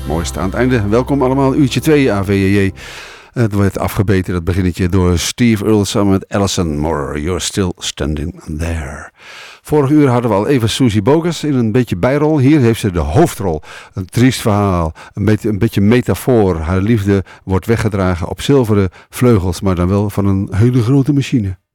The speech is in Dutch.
Mooiste aan het einde. Welkom allemaal, uurtje 2 AVJJ. Het werd afgebeten, dat beginnetje, door Steve Earle samen met Alison Moore. You're still standing there. Vorig uur hadden we al even Susie Bogus in een beetje bijrol. Hier heeft ze de hoofdrol. Een triest verhaal, een beetje metafoor. Haar liefde wordt weggedragen op zilveren vleugels, maar dan wel van een hele grote machine.